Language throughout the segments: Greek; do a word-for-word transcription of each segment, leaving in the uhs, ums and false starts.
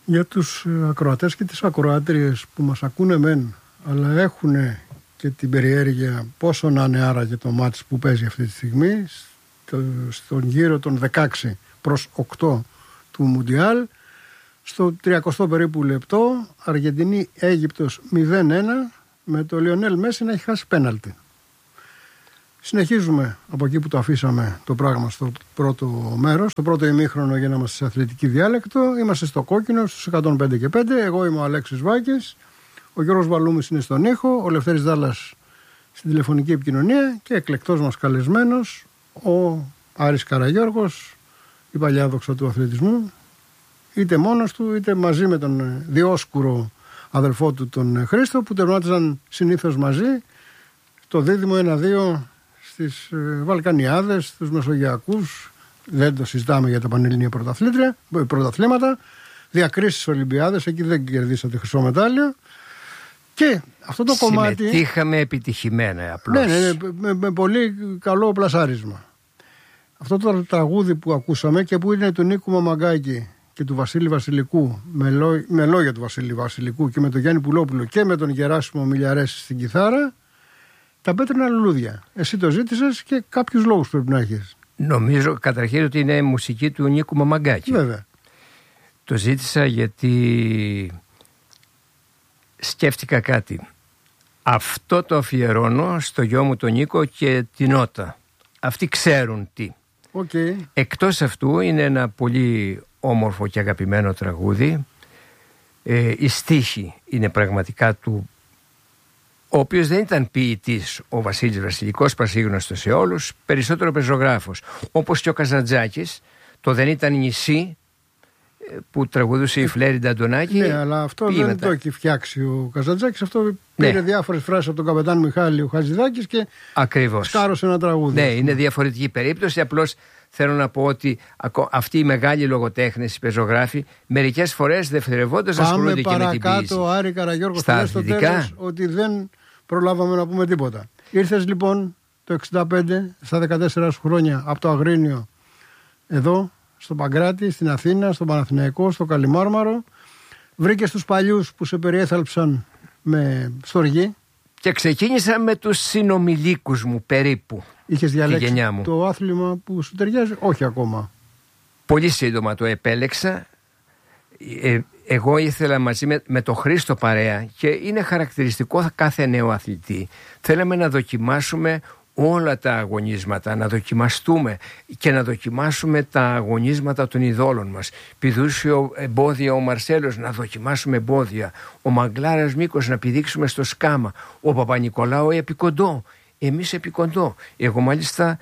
Για τους ακροατές και τις ακροάτριες που μας ακούνε μεν, αλλά έχουν και την περιέργεια πόσο να είναι άραγε το μάτς που παίζει αυτή τη στιγμή, στο, στον γύρο των δεκαέξι προς οκτώ του Μουντιάλ, στο τριακοστό περίπου λεπτό, Αργεντινή-Αίγυπτος μηδέν ένα, με το Λιονέλ Μέση να έχει χάσει πέναλτι. Συνεχίζουμε από εκεί που το αφήσαμε το πράγμα στο πρώτο μέρος, στο πρώτο ημίχρονο, για να είμαστε σε αθλητική διάλεκτο. Είμαστε στο κόκκινο, στους εκατόν πέντε και πέντε. Εγώ είμαι ο Αλέξης Βάκης, ο Γιώργος Βαλούμης είναι στον ήχο, ο Λευτέρης Δάλλας στην τηλεφωνική επικοινωνία και εκλεκτός μας καλεσμένος ο Άρης Καραγιώργος, η παλιά δόξα του αθλητισμού, είτε μόνος του είτε μαζί με τον διόσκουρο αδελφό του τον Χρήστο, που τερμάτιζαν συνήθως μαζί το δίδυμο ένα δύο στις Βαλκανιάδες, στους Μεσογειακούς. Δεν το συζητάμε για τα πανελληνία πρωταθλήματα. Διακρίσεις Ολυμπιάδες, εκεί δεν κερδίσατε χρυσό μετάλλιο. Και αυτό το κομμάτι. Συμμετείχαμε επιτυχημένα απλώς. Ναι, ναι, ναι, με, με πολύ καλό πλασάρισμα. Αυτό το τραγούδι που ακούσαμε και που είναι του Νίκου Μαμαγκάκη και του Βασίλη Βασιλικού, με, λό, με λόγια του Βασίλη Βασιλικού και με τον Γιάννη Πουλόπουλο και με τον Γεράσιμο Μιλιαρέση στην κιθάρα, τα πέτρινα λουλούδια. Εσύ το ζήτησες και κάποιους λόγους πρέπει να έχεις. Νομίζω καταρχήν ότι είναι μουσική του Νίκου Μαμαγκάκη. Βέβαια. Το ζήτησα γιατί σκέφτηκα κάτι. Αυτό το αφιερώνω στο γιο μου τον Νίκο και την Ότα. Αυτοί ξέρουν τι. Okay. Εκτός αυτού είναι ένα πολύ όμορφο και αγαπημένο τραγούδι. Ε, η στίχη είναι πραγματικά του, ο οποίος δεν ήταν ποιητής ο Βασίλης Βασιλικός, πασίγνωστος σε όλους, περισσότερο πεζογράφος. Όπως και ο Καζαντζάκης, το «Δεν ήταν νησί» που τραγουδούσε η Φλέριντα Αντωνάκη. Ναι, αλλά αυτό δεν μετά το έχει φτιάξει ο Καζαντζάκης. Αυτό πήρε ναι. διάφορες φράσεις από τον καπετάν Μιχάλη ο Χατζηδάκης και ακριβώς σκάρωσε ένα τραγούδι. Ναι, είναι διαφορετική περίπτωση. Απλώς θέλω να πω ότι αυτοί οι μεγάλοι λογοτέχνες, οι πεζογράφοι, μερικές φορές δευτερευόντως ασχολούνται και με την ποίηση. Πάμε παρακάτω, Άρη Καραγιώργο, στο τέλος ότι δεν προλάβαμε να πούμε τίποτα. Ήρθες λοιπόν το εξήντα πέντε, στα δεκατέσσερα σου χρόνια, από το Αγρίνιο, εδώ, στο Παγκράτη, στην Αθήνα, στο Παναθηναϊκό, στο Καλιμάρμαρο. Βρήκες τους παλιούς που σε περιέθαλψαν με στοργή. Και ξεκίνησα με τους συνομιλίκους μου περίπου. Είχες διαλέξει το άθλημα που σου ταιριάζει? Όχι ακόμα. Πολύ σύντομα το επέλεξα. Ε, εγώ ήθελα μαζί με, με τον Χρήστο παρέα, και είναι χαρακτηριστικό κάθε νέο αθλητή. Θέλαμε να δοκιμάσουμε όλα τα αγωνίσματα, να δοκιμαστούμε και να δοκιμάσουμε τα αγωνίσματα των ειδόλων μας. Πηδούσε εμπόδια ο Μαρσέλος, να δοκιμάσουμε εμπόδια. Ο Μαγκλάρας Μίκος να πηδήξουμε στο σκάμα. Ο Παπα-Νικολάου επικοντό. Εμείς επικοντό. Εγώ μάλιστα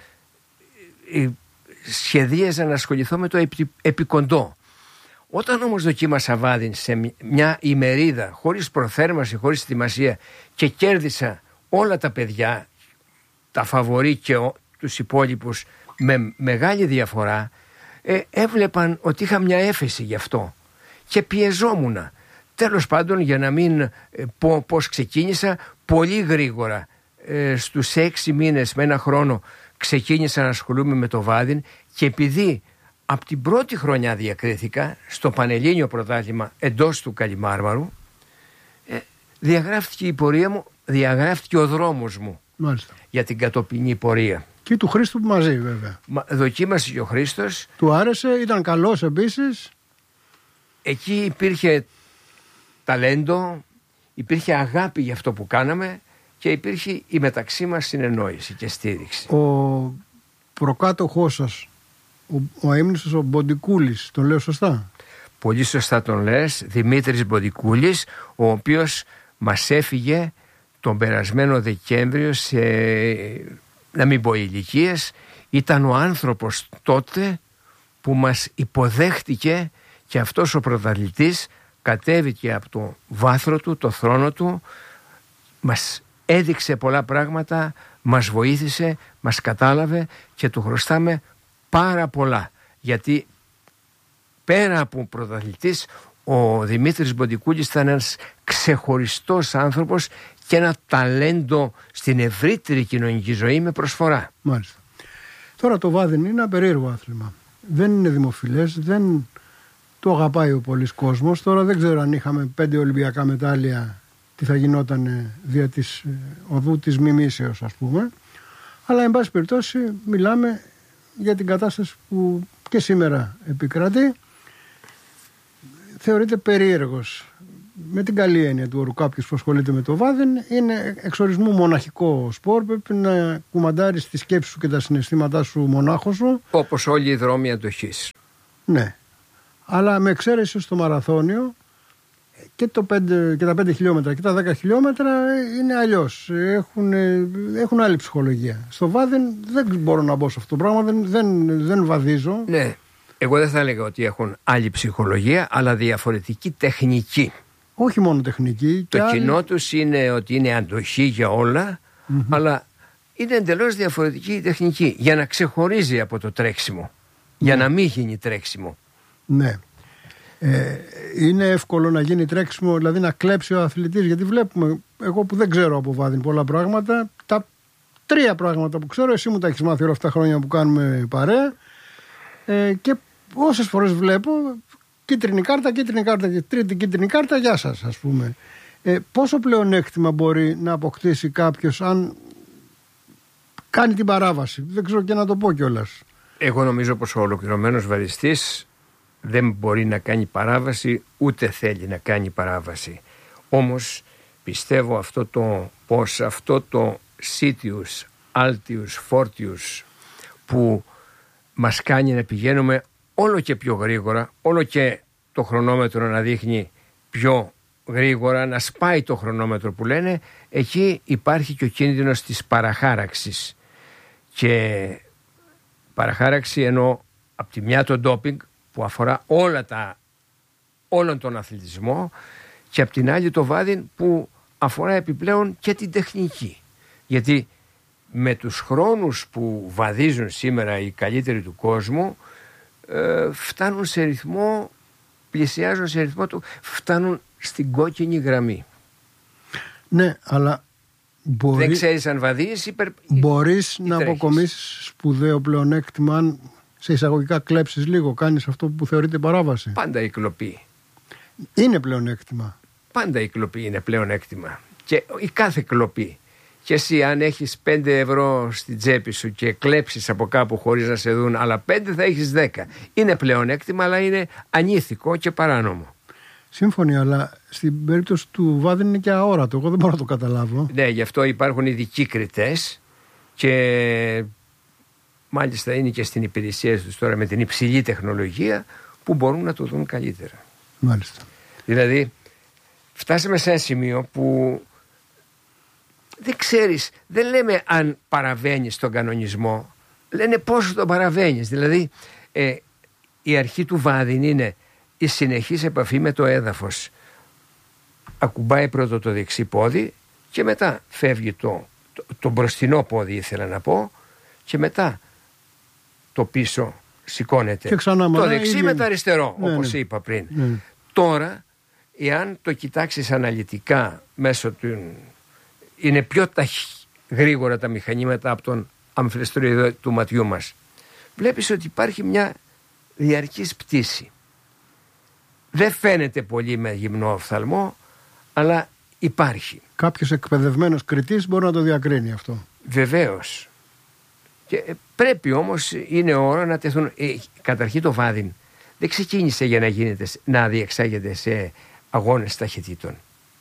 ε, σχεδίαζα να ασχοληθώ με το επι, επικοντό. Όταν όμως δοκίμασα βάδιν σε μια ημερίδα, χωρίς προθέρμανση, χωρίς ετοιμασία, και κέρδισα όλα τα παιδιά, τα φαβορί και ο, τους υπόλοιπους με μεγάλη διαφορά, ε, έβλεπαν ότι είχα μια έφεση γι' αυτό και πιεζόμουνα. Τέλος πάντων, για να μην ε, πω πώς ξεκίνησα, πολύ γρήγορα ε, στους έξι μήνες με ένα χρόνο ξεκίνησα να ασχολούμαι με το βάδιν, και επειδή από την πρώτη χρονιά διακρίθηκα στο Πανελλήνιο Πρωτάθλημα εντός του Καλιμάρμαρου, ε, διαγράφτηκε η πορεία μου, διαγράφτηκε ο δρόμος μου. Μάλιστα. Για την κατοπινή πορεία. Και του Χρήστου που μαζί βέβαια. Μα, δοκίμασε και ο Χρήστος. Του άρεσε, ήταν καλός επίσης. Εκεί υπήρχε ταλέντο, υπήρχε αγάπη για αυτό που κάναμε και υπήρχε η μεταξύ μας συνεννόηση και στήριξη. Ο προκάτοχός σας, ο, ο αείμνηστος ο Μποντικούλης, τον λέω σωστά? Πολύ σωστά τον λες, Δημήτρης Μποντικούλης, ο οποίος μας έφυγε τον περασμένο Δεκέμβριο σε, να μην πω ηλικίες, ήταν ο άνθρωπος τότε που μας υποδέχτηκε, και αυτός ο πρωταθλητής κατέβηκε από το βάθρο του, το θρόνο του, μας έδειξε πολλά πράγματα, μας βοήθησε, μας κατάλαβε και του χρωστάμε πάρα πολλά, γιατί πέρα από πρωταθλητής, ο Δημήτρης Μποντικούλης ήταν ένας ξεχωριστός άνθρωπος και ένα ταλέντο στην ευρύτερη κοινωνική ζωή με προσφορά. Μάλιστα. Τώρα το βάδιν είναι ένα περίεργο άθλημα. Δεν είναι δημοφιλές, δεν το αγαπάει ο πολλής κόσμος. Τώρα δεν ξέρω αν είχαμε πέντε Ολυμπιακά μετάλλια τι θα γινόταν δια της οδού της μιμήσεως, ας πούμε. Αλλά εν πάση περιπτώσει μιλάμε για την κατάσταση που και σήμερα επικρατεί. Θεωρείται περίεργος, με την καλή έννοια του όρου, κάποιος που ασχολείται με το βάδιν. Είναι εξορισμού μοναχικό σπορ. Πρέπει να κουμαντάρεις τη σκέψη σου και τα συναισθήματά σου μονάχος σου. Όπως όλοι οι δρόμοι αντοχής. Ναι. Αλλά με εξαίρεση στο μαραθώνιο και, το πέντε, και τα πέντε χιλιόμετρα και τα δέκα χιλιόμετρα είναι αλλιώς. Έχουν, έχουν άλλη ψυχολογία. Στο βάδιν δεν μπορώ να μπω σε αυτό το πράγμα, δεν, δεν, δεν βαδίζω. Ναι. Εγώ δεν θα έλεγα ότι έχουν άλλη ψυχολογία, αλλά διαφορετική τεχνική. Όχι μόνο τεχνική. Το άλλη... κοινό τους είναι ότι είναι αντοχή για όλα, mm-hmm. αλλά είναι εντελώς διαφορετική η τεχνική για να ξεχωρίζει από το τρέξιμο, mm. για να μην γίνει τρέξιμο. Ναι. Ε, είναι εύκολο να γίνει τρέξιμο, δηλαδή να κλέψει ο αθλητής, γιατί βλέπουμε, εγώ που δεν ξέρω από βάδιν πολλά πράγματα, τα τρία πράγματα που ξέρω, εσύ μου τα έχεις μάθει όλα αυτά τα χρόνια που κάνουμε παρέα, ε, και όσες φορές βλέπω κίτρινη κάρτα, κίτρινη κάρτα και τρίτη κίτρινη κάρτα, γεια σας, ας πούμε. Ε, πόσο πλεονέκτημα μπορεί να αποκτήσει κάποιος αν κάνει την παράβαση? Δεν ξέρω και να το πω κιόλας. Εγώ νομίζω πως ο ολοκληρωμένος βαδιστής δεν μπορεί να κάνει παράβαση, ούτε θέλει να κάνει παράβαση. Όμως πιστεύω αυτό το, πως αυτό το Sitius, Altius, Fortius που μας κάνει να πηγαίνουμε όλο και πιο γρήγορα, όλο και το χρονόμετρο να δείχνει πιο γρήγορα, να σπάει το χρονόμετρο που λένε, εκεί υπάρχει και ο κίνδυνος της παραχάραξης. Και παραχάραξη εννοώ από τη μια το ντόπινγκ που αφορά όλα τα, όλον τον αθλητισμό, και από την άλλη το βάδιν που αφορά επιπλέον και την τεχνική. Γιατί με τους χρόνους που βαδίζουν σήμερα οι καλύτεροι του κόσμου, ε, φτάνουν σε ρυθμό, πλησιάζουν σε ρυθμό του, φτάνουν στην κόκκινη γραμμή. Ναι, αλλά μπορεί, δεν ξέρεις αν βαδίζεις υπερ... μπορείς ή να αποκομίσεις σπουδαίο πλεονέκτημα αν σε εισαγωγικά κλέψεις λίγο, κάνεις αυτό που θεωρείται παράβαση. Πάντα η κλοπή είναι πλεονέκτημα. Πάντα η κλοπή είναι πλεονέκτημα. Και η κάθε κλοπή. Και εσύ αν έχεις πέντε ευρώ στην τσέπη σου και κλέψεις από κάπου χωρίς να σε δουν άλλα πέντε, θα έχεις δέκα. Είναι πλεονέκτημα, αλλά είναι ανήθικο και παράνομο. Σύμφωνοι, αλλά στην περίπτωση του βάδιν είναι και αόρατο. Εγώ δεν μπορώ να το καταλάβω. Ναι, γι' αυτό υπάρχουν ειδικοί κριτές και μάλιστα είναι και στην υπηρεσία τους τώρα με την υψηλή τεχνολογία που μπορούν να το δουν καλύτερα. Μάλιστα. Δηλαδή φτάσαμε σε ένα σημείο που δεν ξέρεις, δεν λέμε αν παραβαίνεις τον κανονισμό, λένε πόσο τον παραβαίνεις. Δηλαδή ε, η αρχή του βάδιν είναι η συνεχής επαφή με το έδαφος. Ακουμπάει πρώτο το δεξί πόδι και μετά φεύγει το, το, το μπροστινό πόδι, ήθελα να πω, και μετά το πίσω σηκώνεται. Και ξανά, το μάνα, δεξί ίδιο... με το αριστερό, ναι, όπως ναι. είπα πριν. Ναι. Τώρα, εάν το κοιτάξεις αναλυτικά μέσω του... είναι πιο ταχύ, γρήγορα τα μηχανήματα από τον αμφιλεστροειδό του ματιού μας. Βλέπεις ότι υπάρχει μια διαρκής πτήση. Δεν φαίνεται πολύ με γυμνό οφθαλμό, αλλά υπάρχει. Κάποιος εκπαιδευμένος κριτής μπορεί να το διακρίνει αυτό. Βεβαίως. Και πρέπει όμως, είναι ώρα να τεθούν. Ε, καταρχήν το βάδιν δεν ξεκίνησε για να, γίνεται, να διεξάγεται σε αγώνες ταχυτήτων.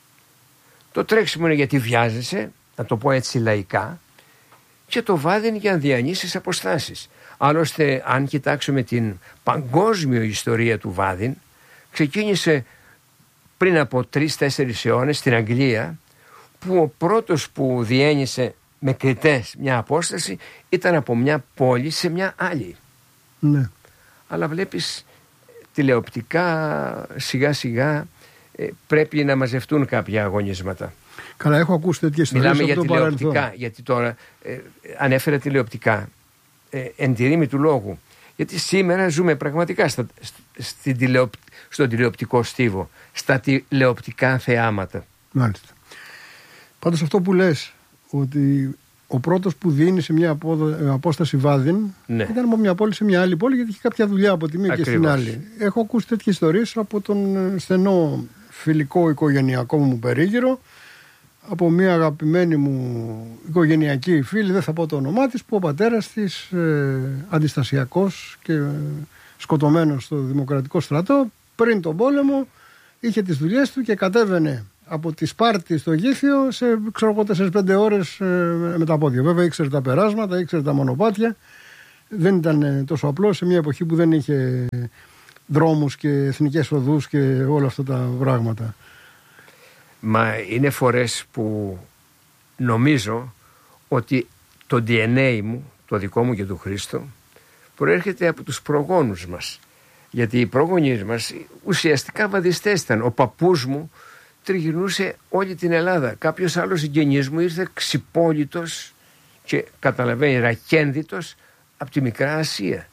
Το τρέξιμο είναι γιατί βιάζεσαι, να το πω έτσι λαϊκά, και το βάδιν για να διανύσεις αποστάσεις. Άλλωστε, αν κοιτάξουμε την παγκόσμια ιστορία του βάδιν, ξεκίνησε πριν από τρεις-τέσσερις αιώνες στην Αγγλία, που ο πρώτος που διένυσε με κριτές μια απόσταση ήταν από μια πόλη σε μια άλλη. Ναι. Αλλά βλέπεις τηλεοπτικά σιγά σιγά ε, πρέπει να μαζευτούν κάποια αγωνίσματα. Καλά, έχω ακούσει τέτοιες ιστορίες. Μιλάμε για το τηλεοπτικά, παρελθόν. γιατί τώρα ε, ανέφερα τηλεοπτικά ε, εν τη ρήμη του λόγου. Γιατί σήμερα ζούμε πραγματικά στα, στην τηλεοπ, στον τηλεοπτικό στίβο, στα τηλεοπτικά θεάματα. Μάλιστα. Πάντως αυτό που λες, ότι ο πρώτος που δίνει σε μια απόσταση Βάδιν, ναι, ήταν από μια πόλη σε μια άλλη πόλη, γιατί είχε κάποια δουλειά από τη μία Ακριβώς. και στην άλλη. Έχω ακούσει τέτοιες ιστορίες από τον στενό φιλικό οικογενειακό μου περίγυρο, από μια αγαπημένη μου οικογενειακή φίλη, δεν θα πω το όνομά της, που ο πατέρας της, ε, αντιστασιακός και ε, σκοτωμένος στο Δημοκρατικό Στρατό, πριν τον πόλεμο, είχε τις δουλειές του και κατέβαινε από τη Σπάρτη στο Γήθιο σε τέσσερις πέντε ώρες ε, με τα πόδια. Βέβαια ήξερε τα περάσματα, ήξερε τα μονοπάτια. Δεν ήταν ε, τόσο απλό σε μια εποχή που δεν είχε δρόμους και εθνικές οδούς και όλα αυτά τα πράγματα. Μα είναι φορές που νομίζω ότι το ντι εν έι μου, το δικό μου και του Χρήστο, προέρχεται από τους προγόνους μας. Γιατί οι πρόγονείς μας ουσιαστικά βαδιστές ήταν. Ο παππούς μου τριγυρνούσε όλη την Ελλάδα. Κάποιος άλλος συγγενής μου ήρθε ξυπόλυτος και καταλαβαίνει ρακένδυτος από τη Μικρά Ασία.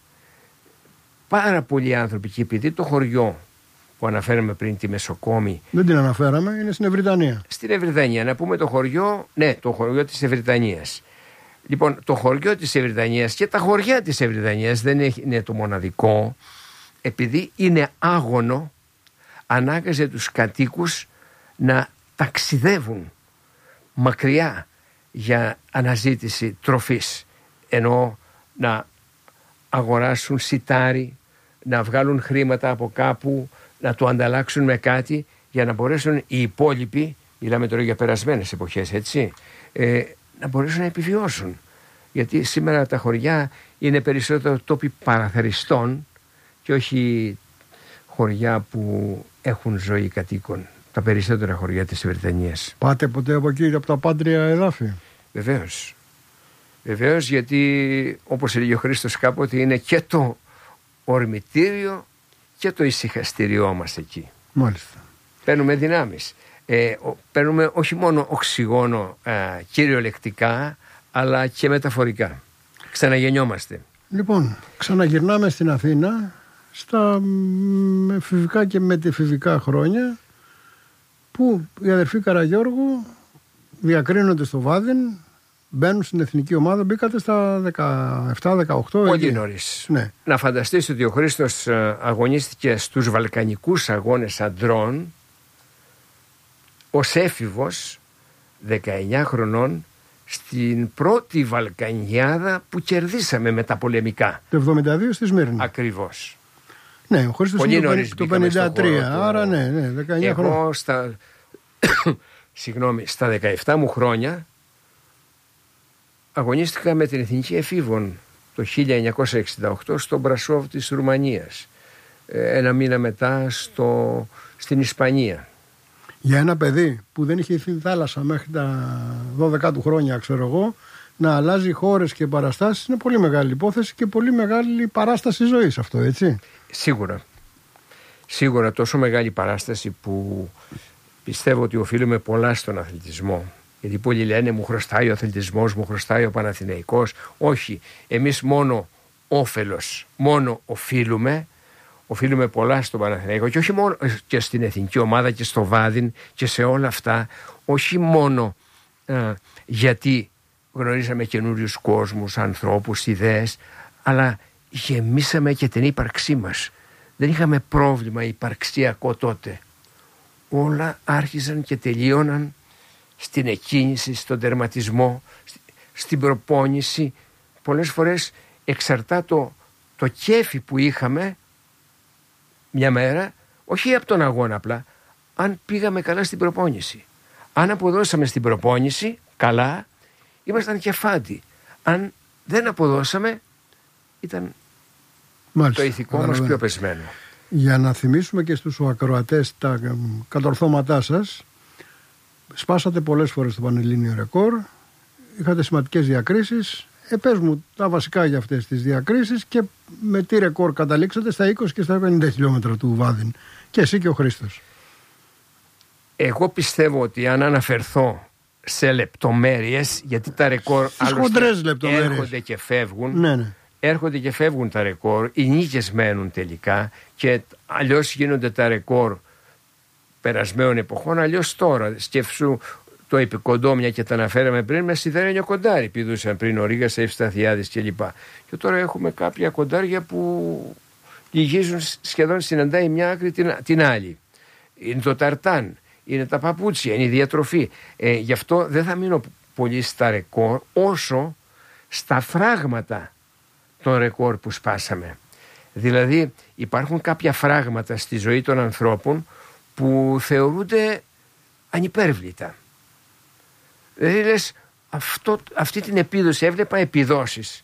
Πάρα πολλοί άνθρωποι, και επειδή το χωριό που αναφέραμε πριν, τη Μεσοκόμη. Δεν την αναφέραμε, είναι στην Ευρυτανία. Στην Ευρυτανία, να πούμε το χωριό, ναι, το χωριό της Ευρυτανίας. Λοιπόν, το χωριό της Ευρυτανίας και τα χωριά της Ευρυτανίας δεν είναι το μοναδικό, επειδή είναι άγωνο, ανάγκαζε τους κατοίκους να ταξιδεύουν μακριά για αναζήτηση τροφής, ενώ να αγοράσουν σιτάρι, να βγάλουν χρήματα από κάπου, να το ανταλλάξουν με κάτι για να μπορέσουν οι υπόλοιποι, μιλάμε τώρα για περασμένες εποχές, έτσι, ε, να μπορέσουν να επιβιώσουν. Γιατί σήμερα τα χωριά είναι περισσότερο τόποι παραθεριστών και όχι χωριά που έχουν ζωή κατοίκων. Τα περισσότερα χωριά της Βρετανίας. Πάτε ποτέ από εκεί, από τα πάντρια εδάφη? Βεβαίως. Βεβαίως, γιατί όπως έλεγε ο Χρήστος κάποτε, είναι και το ορμητήριο και το ησυχαστήριό μας εκεί. Μάλιστα. Παίρνουμε δυνάμεις. Ε, παίρνουμε όχι μόνο οξυγόνο ε, κυριολεκτικά, αλλά και μεταφορικά. Ξαναγεννιόμαστε. Λοιπόν, ξαναγυρνάμε στην Αθήνα στα εφηβικά και μετεφηβικά χρόνια, που οι αδερφοί Καραγιώργου διακρίνονται στο Βάδιν, μπαίνουν στην εθνική ομάδα. Μπήκατε στα δεκαεπτά δεκαοκτώ. Πολύ νωρίς. Ναι. Να φανταστείς ότι ο Χρήστος αγωνίστηκε στους Βαλκανικούς αγώνες αντρών ως έφηβος δεκαεννιά χρονών, στην πρώτη Βαλκανιάδα που κερδίσαμε με τα πολεμικά. Το εβδομήντα δύο στη Σμύρνη. Ακριβώς. Ναι, ο Χρήστος είναι το πενήντα τρία, του... άρα ναι, ναι, δεκαεννιά χρόνια. Εγώ στα, συγγνώμη, στα δεκαεπτά μου χρόνια αγωνίστηκα με την Εθνική Εφήβων το χίλια εννιακόσια εξήντα οκτώ στο Μπρασόβ της Ρουμανίας. Ένα μήνα μετά στο, στην Ισπανία. Για ένα παιδί που δεν είχε ηθεί θάλασσα μέχρι τα δώδεκα του χρόνια, ξέρω εγώ, να αλλάζει χώρες και παραστάσεις είναι πολύ μεγάλη υπόθεση και πολύ μεγάλη παράσταση ζωής αυτό, έτσι. Σίγουρα. Σίγουρα τόσο μεγάλη παράσταση που πιστεύω ότι οφείλουμε πολλά στον αθλητισμό. Γιατί πολλοί λένε μου χρωστάει ο αθλητισμός, μου χρωστάει ο Παναθηναϊκός. Όχι, εμείς μόνο όφελος, μόνο οφείλουμε. Οφείλουμε πολλά στον Παναθηναϊκό και όχι μόνο και στην εθνική ομάδα και στο Βάδιν και σε όλα αυτά. Όχι μόνο α, γιατί γνωρίσαμε καινούριους κόσμους, ανθρώπους, ιδέες, αλλά γεμίσαμε και την ύπαρξή μας. Δεν είχαμε πρόβλημα υπαρξιακό τότε. Όλα άρχισαν και τελείωναν στην εκκίνηση, στον τερματισμό, στην προπόνηση. Πολλές φορές εξαρτά το, το κέφι που είχαμε μια μέρα, όχι από τον αγώνα απλά, αν πήγαμε καλά στην προπόνηση. Αν αποδώσαμε στην προπόνηση καλά, ήμασταν κεφάτι. Αν δεν αποδώσαμε, ήταν Μάλιστα, το ηθικό μας πιο πεσμένο. Για να θυμίσουμε και στους ακροατές τα κατορθώματά σας, σπάσατε πολλές φορές το πανελλήνιο ρεκόρ, είχατε σημαντικές διακρίσεις. Ε, πες μου τα βασικά για αυτές τις διακρίσεις και με τι ρεκόρ καταλήξατε στα είκοσι και στα πενήντα χιλιόμετρα του Βάδιν. Και εσύ και ο Χρήστος. Εγώ πιστεύω ότι αν αναφερθώ σε λεπτομέρειες, γιατί τα ρεκόρ έρχονται και φεύγουν, ναι, ναι. έρχονται και φεύγουν τα ρεκόρ, οι νίκες μένουν τελικά και αλλιώς γίνονται τα ρεκόρ περασμένων εποχών, αλλιώς τώρα. Σκεφτού το είπε κοντό, μια και τα αναφέραμε πριν, με σιδερένιο κοντάρι πηδούσαν πριν ο Ρήγας, Ευσταθιάδης κλπ. Και τώρα έχουμε κάποια κοντάρια που λυγίζουν σχεδόν, συναντάει μια άκρη την, την άλλη. Είναι το ταρτάν, είναι τα παπούτσια, είναι η διατροφή. Ε, γι' αυτό δεν θα μείνω πολύ στα ρεκόρ, όσο στα φράγματα των ρεκόρ που σπάσαμε. Δηλαδή υπάρχουν κάποια φράγματα στη ζωή των ανθρώπων που θεωρούνται ανυπέρβλητα. Δηλαδή λες, αυτό, αυτή την επίδοση, έβλεπα επιδόσεις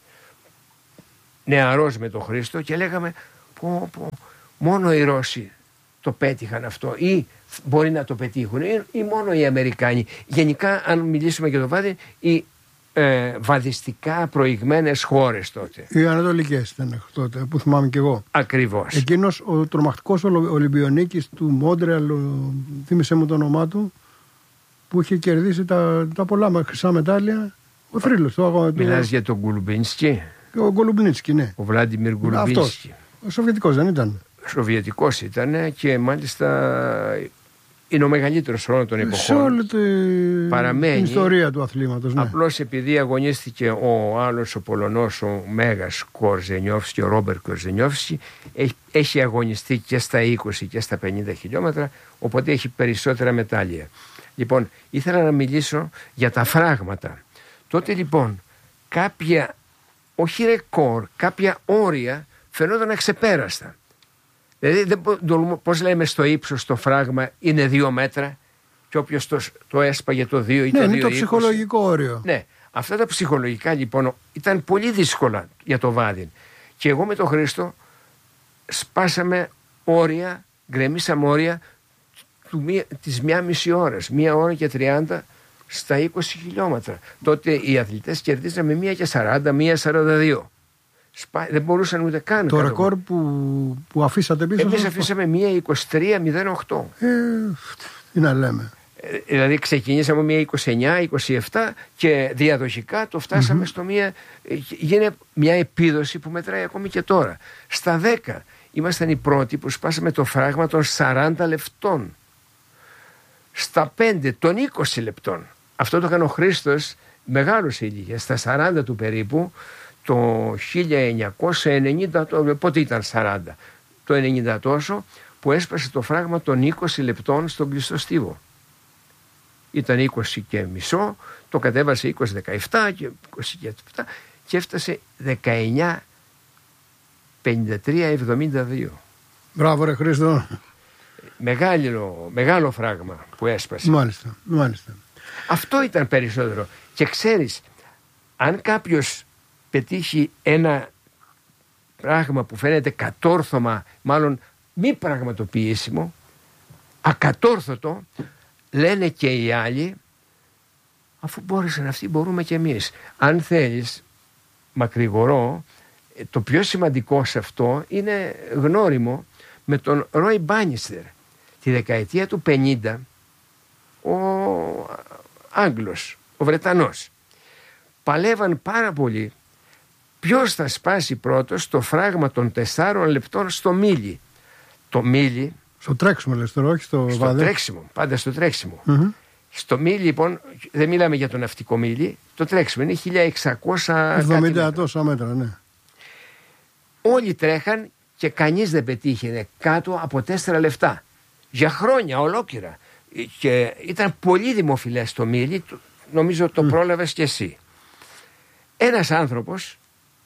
νεαρός με τον Χρήστο και λέγαμε πω, πω, μόνο οι Ρώσοι το πέτυχαν αυτό ή μπορεί να το πετύχουν ή, ή μόνο οι Αμερικάνοι. Γενικά, αν μιλήσουμε για το βάδι, οι ε, βαδιστικά προηγμένες χώρες τότε. Οι ανατολικές ήταν τότε, που θυμάμαι κι εγώ. Ακριβώς. Εκείνος ο τρομακτικός Ολυμπιονίκης του Μόντρεαλ, θύμισε μου το όνομά του, που είχε κερδίσει τα, τα πολλά χρυσά μετάλλια, ο θρύλος. Το, Μιλάς το... για τον Γκουλουμπίνσκι. Ο Γκολουμπνίτσκι, ναι. Ο Βλάντιμιρ Γκουλουμπίνσκι. Ο Σοβιετικός δεν ήταν. Σοβιετικός ήταν και μάλιστα είναι ο μεγαλύτερος όλων των εποχών. Σε όλη τη... την ιστορία του αθλήματος. Ναι. Απλώς επειδή αγωνίστηκε ο άλλος ο Πολωνός, ο Μέγας Κορζενιόφσκι, ο Ρόμπερ Κορζενιόφσκι, έχει αγωνιστεί και στα είκοσι και στα πενήντα χιλιόμετρα, οπότε έχει περισσότερα μετάλλια. Λοιπόν, ήθελα να μιλήσω για τα φράγματα. Τότε λοιπόν κάποια, όχι ρεκόρ, κάποια όρια φαινόταν αξεπέραστα. Δηλαδή, πώς λέμε στο ύψος το φράγμα είναι δύο μέτρα και όποιος το, το έσπαγε το δύο ή ναι, το δύο. Είναι το ψυχολογικό όριο. Ναι, αυτά τα ψυχολογικά λοιπόν ήταν πολύ δύσκολα για το βάδιν. Και εγώ με τον Χρήστο σπάσαμε όρια, γκρεμίσαμε όρια του, της μία μισή ώρας, μία ώρα και τριάντα στα είκοσι χιλιόμετρα. Τότε οι αθλητές κερδίζαμε μία και σαράντα, μία σαράντα δύο. Σπα... Δεν μπορούσαν ούτε καν. Το ρεκόρ που, που αφήσατε πίσω. Εμείς αφήσαμε μία είκοσι τρία μηδέν οκτώ. Ε, τι να λέμε. Ε, δηλαδή ξεκινήσαμε μία είκοσι εννιά είκοσι επτά και διαδοχικά το φτάσαμε mm-hmm. στο μία. Γίνεται μια επίδοση που μετράει ακόμη και τώρα. Στα δέκα ήμασταν οι πρώτοι που σπάσαμε το φράγμα των σαράντα λεπτών. Στα πέντε των είκοσι λεπτών. Αυτό το έκανε ο Χρήστος, μεγάλος ηλικία, στα σαράντα του περίπου. Το χίλια εννιακόσια ενενήντα, πότε ήταν σαράντα, το ενενήντα τόσο, που έσπασε το φράγμα των είκοσι λεπτών στον κλειστοστίβο. Ήταν είκοσι και μισό, το κατέβασε είκοσι δεκαεπτά και είκοσι επτά και έφτασε δεκαεννιά πενήντα τρία εβδομήντα δύο. Μπράβο ρε Χρήστο. Μεγάλο, μεγάλο φράγμα που έσπασε. Μάλιστα, μάλιστα. Αυτό ήταν περισσότερο. Και ξέρεις, αν κάποιος πετύχει ένα πράγμα που φαίνεται κατόρθωμα, μάλλον μη πραγματοποιήσιμο, ακατόρθωτο, λένε και οι άλλοι, αφού μπόρεσαν αυτοί μπορούμε και εμείς. Αν θέλεις, μακρηγορώ, το πιο σημαντικό σε αυτό είναι γνώριμο με τον Ρόι Μπάνιστερ. Τη δεκαετία του πενήντα ο Άγγλος, ο Βρετανός, παλεύαν πάρα πολύ ποιος θα σπάσει πρώτος το φράγμα των τεσσάρων λεπτών στο μίλι. Το μίλι. Στο τρέξιμο λες τώρα, όχι στο, στο βάδε. τρέξιμο, πάντα στο τρέξιμο. Mm-hmm. Στο μίλι λοιπόν, δεν μιλάμε για το ναυτικό μίλι, το τρέξιμο είναι χίλια εξακόσια εβδομήντα τόσα μέτρα, ναι. Όλοι τρέχαν και κανείς δεν πετύχαινε κάτω από τέσσερα λεπτά. Για χρόνια ολόκληρα. Και ήταν πολύ δημοφιλές το μίλι, νομίζω το mm. πρόλαβες κι εσύ. Ένας άνθρωπος,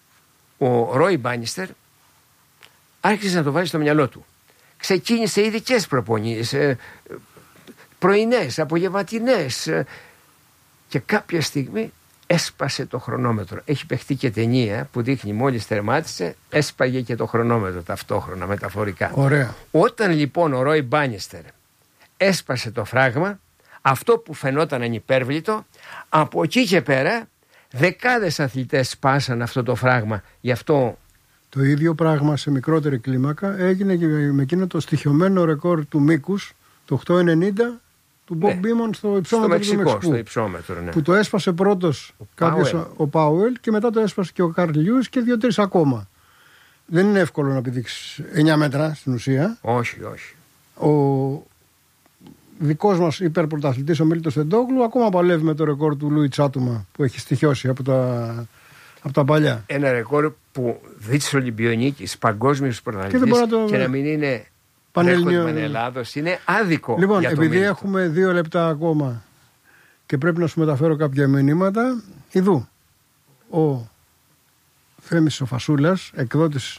ο Ρόι Μπάνιστερ, άρχισε να το βάζει στο μυαλό του. Ξεκίνησε ειδικές προπονήσεις, πρωινές, απογευματινές, και κάποια στιγμή έσπασε το χρονόμετρο. Έχει παιχτεί και ταινία που δείχνει μόλις τερμάτισε, έσπαγε και το χρονόμετρο ταυτόχρονα, μεταφορικά. Ωραία. Όταν λοιπόν ο Ρόι Μπάνιστερ έσπασε το φράγμα, αυτό που φαινόταν ανυπέρβλητο, από εκεί και πέρα δεκάδες αθλητές σπάσαν αυτό το φράγμα. Γι' αυτό το ίδιο πράγμα σε μικρότερη κλίμακα έγινε και με εκείνο το στοιχειωμένο ρεκόρ του μήκους, το οκτώ ενενήντα του Μπομπ Μπίμον στο υψόμετρο στο του Μεξικού. Στο υψόμετρο, ναι. Που το έσπασε πρώτος ο κάποιος, Πάουελ. ο Πάουελ, και μετά το έσπασε και ο Καρλ Λιούις και δύο-τρεις ακόμα. Δεν είναι εύκολο να πηδήξεις εννιά μέτρα στην ουσία. Όχι, όχι. Ο... δικός μας υπερπρωταθλητής ο Μίλτος Τεντόγλου ακόμα παλεύει με το ρεκόρ του Λούι Τσάτουμα που έχει στοιχειώσει από τα, από τα παλιά. Ένα ρεκόρ που δει της Ολυμπιονίκης, παγκόσμιος πρωταθλητής και, το... και να μην είναι Πανελληνιο... Πανελλάδος, είναι άδικο. Λοιπόν, για το επειδή Μίλτο. έχουμε δύο λεπτά ακόμα και πρέπει να σου μεταφέρω κάποια μηνύματα, ειδού ο Θέμης ο Φασούλας, εκδότης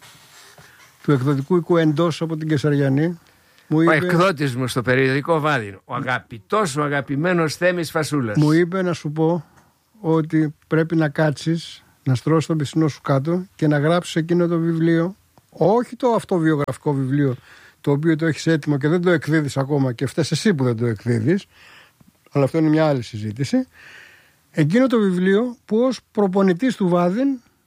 του εκδοτικού οίκου εντός από την Κεσαριανή. Μου ο είπε, εκδότης μου στο περιοδικό Βάδιν, ο αγαπητός, ο αγαπημένος Θέμης Φασούλας. Μου είπε να σου πω ότι πρέπει να κάτσεις, να στρώσεις τον πισινό σου κάτω και να γράψεις εκείνο το βιβλίο, όχι το αυτοβιογραφικό βιβλίο, το οποίο το έχεις έτοιμο και δεν το εκδίδεις ακόμα και φταίς εσύ που δεν το εκδίδεις, αλλά αυτό είναι μια άλλη συζήτηση. Εκείνο το βιβλίο που ως προπονητής του Βάδιν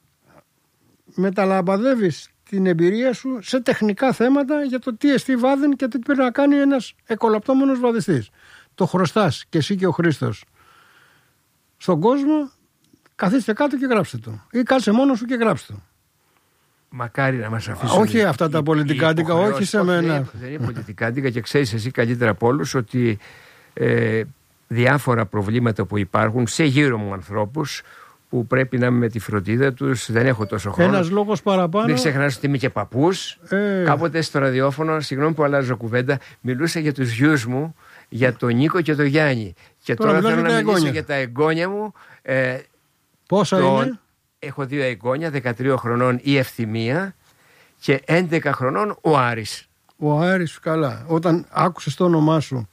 μεταλαμπαδεύεις την εμπειρία σου σε τεχνικά θέματα για το τι εστί Βάδιν και τι πρέπει να κάνει ένας εκολαπτώμενος βαδιστής. Το χρωστάς και εσύ και ο Χρήστος στον κόσμο, καθίστε κάτω και γράψτε το. Ή κάτσε μόνος σου και γράψτε το. Μακάρι να μας αφήσουν. Όχι αυτά τα πολιτικάντικα, όχι σε μένα. Δεν, δεν είναι πολιτικάντικα και ξέρεις εσύ καλύτερα από όλους ότι ε, διάφορα προβλήματα που υπάρχουν σε γύρω μου ανθρώπους που πρέπει να είμαι με τη φροντίδα τους, δεν έχω τόσο χρόνο. Ένας λόγος παραπάνω. Μην ξεχνάς ότι είμαι και παππούς. Ε. Κάποτε στο ραδιόφωνο, συγγνώμη που αλλάζω κουβέντα, μιλούσα για τους γιους μου, για τον Νίκο και τον Γιάννη. Και τώρα, τώρα θέλω να μιλήσω εγγόνια. για τα εγγόνια μου. Ε, Πόσα τον... είναι? Έχω δύο εγγόνια, δεκατρία χρονών η Ευθυμία και έντεκα χρονών ο Άρης. Ο Άρης, καλά. Όταν άκουσες το όνομά σου,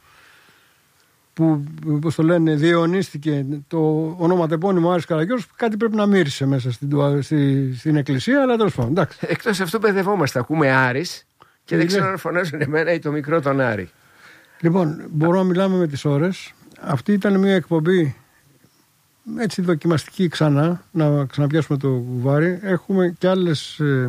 που όπως το λένε διαιωνίστηκε το ονοματεπώνυμο Άρης Καραγιώργος, κάτι πρέπει να μύρισε μέσα στην, στη, στην εκκλησία, αλλά τέλος πάντων. Εκτός αυτού μπερδευόμαστε, ακούμε Άρης και, και δεν ξέρω αν φωνάζουν εμένα ή το μικρό τον Άρη. Λοιπόν, μπορούμε να μιλάμε με τις ώρες. Αυτή ήταν μια εκπομπή έτσι δοκιμαστική ξανά, να ξαναπιάσουμε το κουβάρι. Έχουμε και άλλες ε,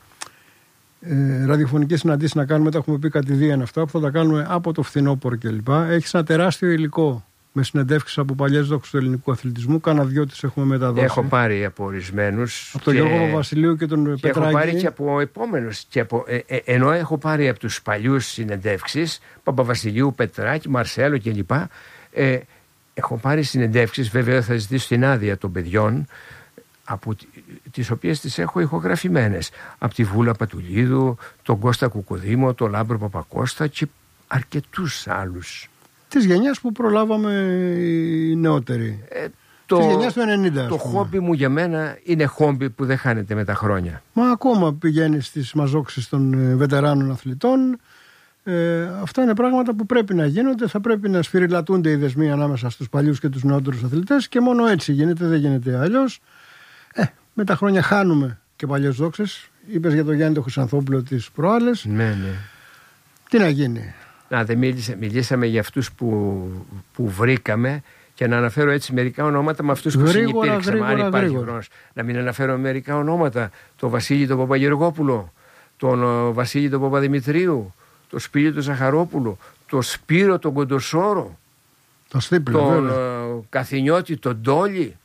ε, ραδιοφωνικές συναντήσεις να κάνουμε, τα έχουμε πει κατηδίαν αυτά, που θα τα κάνουμε από το φθινόπωρο κλπ. Έχεις ένα τεράστιο υλικό με συνεντεύξεις από παλιές δόξες του ελληνικού αθλητισμού. Κάνα δυο τις έχουμε μεταδώσει. Έχω πάρει από ορισμένους. Από τον και... Γιώργο Βασιλείου και τον και Πετράκη. Έχω πάρει και από επόμενους. Και από, ε, ε, ενώ έχω πάρει από τους παλιούς συνεντεύξεις, Παπαβασιλείου, Πετράκη, Μαρσέλο κλπ. Ε, έχω πάρει συνεντεύξεις, βέβαια θα ζητήσω την άδεια των παιδιών, από τις οποίες τις έχω ηχογραφημένες. Από τη Βούλα Πατουλίδου, τον Κώστα Κουκοδήμο, τον Λάμπρο Παπακώστα και αρκετούς άλλους. Της γενιάς που προλάβαμε οι νεότεροι. Ε, το, της γενιάς του ενενήντα. Το χόμπι μου για μένα είναι χόμπι που δεν χάνεται με τα χρόνια. Μα ακόμα πηγαίνει στις μαζόξεις των βετεράνων αθλητών. Ε, αυτά είναι πράγματα που πρέπει να γίνονται. Θα πρέπει να σφυριλατούνται οι δεσμοί ανάμεσα στους παλιούς και τους νεότερους αθλητές και μόνο έτσι γίνεται, δεν γίνεται αλλιώς. Ε, με τα χρόνια χάνουμε και παλιές δόξες. Είπες για τον Γιάννη τον Χρυσανθόπουλο τις προάλλες. Ναι, ναι. Τι να γίνει. Να, δεν μίλησα, μιλήσαμε για αυτούς που, που βρήκαμε και να αναφέρω έτσι μερικά ονόματα με αυτούς που συνυπήρξαμε. Αν υπάρχει χρόνος. Να μην αναφέρω μερικά ονόματα. Τον Βασίλη τον Παπαγεωργόπουλο, τον uh, Βασίλη τον Παπαδημητρίου, τον Σπύριο τον Ζαχαρόπουλο, τον Σπύρο τον Κοντοσόρο, το Στύπλο, τον uh, Καθηνιώτη τον Τόλι.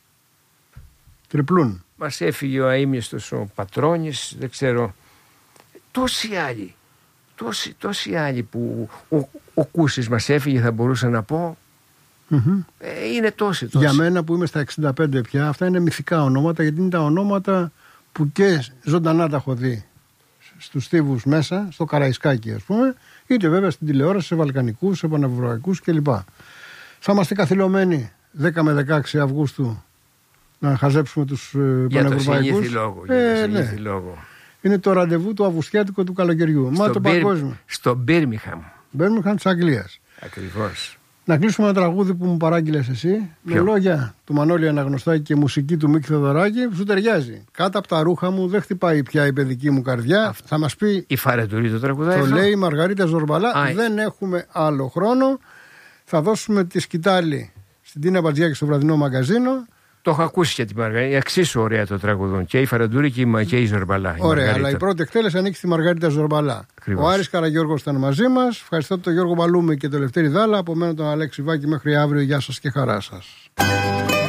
Τριπλούν. Μας έφυγε ο αείμνηστος ο Πατρώνης, δεν ξέρω. Τόσοι άλλοι. Τόσοι, τόσοι άλλοι που ο, ο Κούσης μας έφυγε, θα μπορούσα να πω. Mm-hmm. Ε, είναι τόσοι, τόσοι. Για μένα που είμαι στα εξήντα πέντε πια, αυτά είναι μυθικά ονόματα, γιατί είναι τα ονόματα που και ζωντανά τα έχω δει στους στίβους μέσα, στο Καραϊσκάκι ας πούμε, είτε βέβαια στην τηλεόραση, σε βαλκανικούς, σε πανευρωπαϊκούς κλπ. Θα είμαστε καθυλωμένοι δέκα με δεκαέξι Αυγούστου να χαζέψουμε τους για πανευρωπαϊκούς. Το συνήθι λόγο, ε, για το συνήθι ναι. λόγο. Είναι το ραντεβού του Αυγουστιάτικου του καλοκαιριού. Στο Μα το Μπίρ, παγκόσμιο. Στο Μπίρμιχαμ. Μπίρμιχαμ της Αγγλίας. Ακριβώς. Να κλείσουμε ένα τραγούδι που μου παράγγειλες εσύ. Ποιο? Με λόγια του Μανώλη Αναγνωστάκη και μουσική του Μίκη Θεοδωράκη, που σου ταιριάζει. Κάτω από τα ρούχα μου δεν χτυπάει πια η παιδική μου καρδιά. Αυτό. Θα μας πει. Η Φαραντουρή το τραγουδάει. Το αυτό? λέει η Μαργαρίτα Ζορμπαλά. Α, δεν έχουμε άλλο χρόνο. Θα δώσουμε τη σκητάλη στην Τίνα Μπατζιάκη στο βραδινό μαγκαζίνο. Το έχω ακούσει και τη Μαργαρίτα. Εξίσου ωραία το τραγουδόν. Και η Φαραντουρή και η, και η Ζορμπαλά. Ωραία, η αλλά η πρώτη εκτέλεση ανήκει στη Μαργαρίτα Ζορμπαλά. Ακριβώς. Ο Άρης Καραγιώργος ήταν μαζί μας. Ευχαριστώ τον Γιώργο Μπαλούμη και τον Λευτέρη Δάλα. Από μένα τον Αλέξη Βάκη μέχρι αύριο. Γεια σας και χαρά σας.